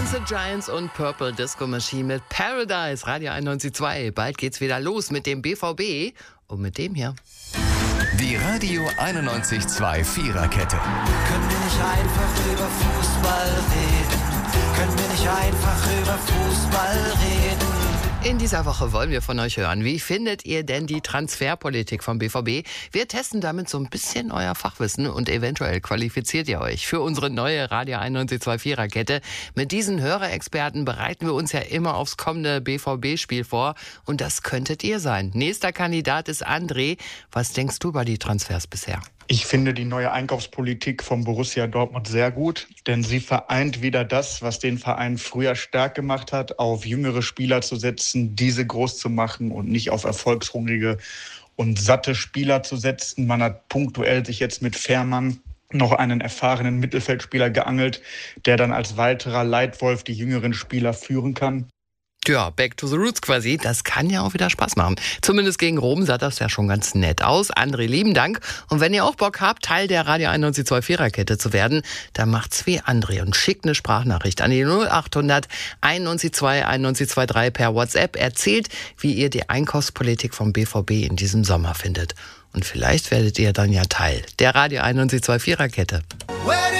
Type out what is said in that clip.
the Giants und Purple Disco Machine mit Paradise, Radio 91.2. Bald geht's wieder los mit dem BVB und mit dem hier. Die Radio 91.2 Viererkette. Können wir nicht einfach über Fußball reden? Können wir nicht einfach über Fußball reden? In dieser Woche wollen wir von euch hören. Wie findet ihr denn die Transferpolitik vom BVB? Wir testen damit so ein bisschen euer Fachwissen und eventuell qualifiziert ihr euch für unsere neue Radio 91.2 Viererkette. Mit diesen Hörerexperten bereiten wir uns ja immer aufs kommende BVB-Spiel vor und das könntet ihr sein. Nächster Kandidat ist André. Was denkst du über die Transfers bisher? Ich finde die neue Einkaufspolitik von Borussia Dortmund sehr gut, denn sie vereint wieder das, was den Verein früher stark gemacht hat, auf jüngere Spieler zu setzen, diese groß zu machen und nicht auf erfolgshungrige und satte Spieler zu setzen. Man hat punktuell sich jetzt mit Fährmann noch einen erfahrenen Mittelfeldspieler geangelt, der dann als weiterer Leitwolf die jüngeren Spieler führen kann. Ja, back to the roots quasi. Das kann ja auch wieder Spaß machen. Zumindest gegen Rom sah das ja schon ganz nett aus. André, lieben Dank. Und wenn ihr auch Bock habt, Teil der Radio 91.2 Viererkette zu werden, dann macht's wie André und schickt eine Sprachnachricht an die 0800 91.2 91.23 per WhatsApp. Erzählt, wie ihr die Einkaufspolitik vom BVB in diesem Sommer findet. Und vielleicht werdet ihr dann ja Teil der Radio 91.2 Viererkette.